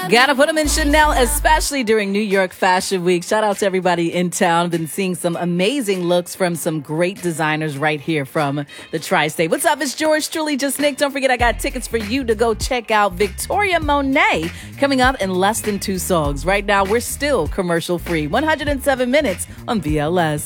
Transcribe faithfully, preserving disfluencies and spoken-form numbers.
Gotta put them in Chanel, especially during New York Fashion Week. Shout out to everybody in town. Been seeing some amazing looks from some great designers right here from the Tri-State. What's up? It's George, truly just Nick. Don't forget, I got tickets for you to go check out Victoria Monet coming up in less than two songs. Right now, we're still commercial free. one hundred seven minutes on V L S.